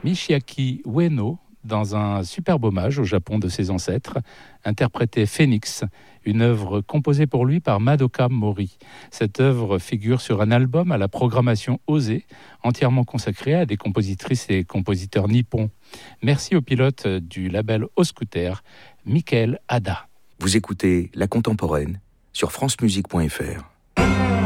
Michiaki Ueno dans un superbe hommage au Japon de ses ancêtres, interprétait Phoenix, une œuvre composée pour lui par Madoka Mori. Cette œuvre figure sur un album à la programmation osée, entièrement consacré à des compositrices et compositeurs nippons. Merci au pilote du label Oscooter, Michael Hada. Vous écoutez La Contemporaine sur francemusique.fr.